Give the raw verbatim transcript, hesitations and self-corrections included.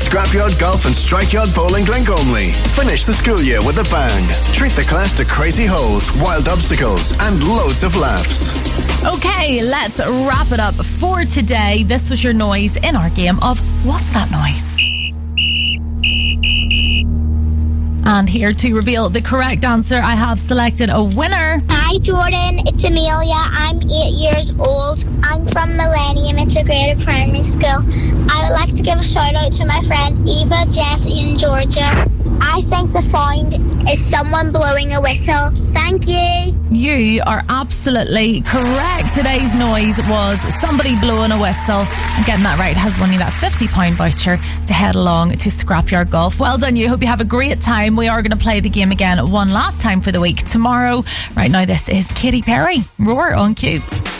Scrapyard Golf and Strikeyard Bowling Glengormley. Finish the school year with a bang. Treat the class to crazy holes, wild obstacles, and loads of laughs. Okay, let's wrap it up for today. This was your noise in our game of What's That Noise? And here to reveal the correct answer, I have selected a winner. Hi Jordan, it's Amelia. I'm eight years old. I'm from Millennium Integrated Primary School. I would like to give a shout out to my friend Eva, Jessie and Georgia. I think the sound is someone blowing a whistle. Thank you. You are absolutely correct. Today's noise was somebody blowing a whistle. And getting that right has won you that fifty pound voucher to head along to Scrapyard Golf. Well done you. Hope you have a great time. We are going to play the game again one last time for the week tomorrow. Right now, this is Katy Perry. Roar on Q.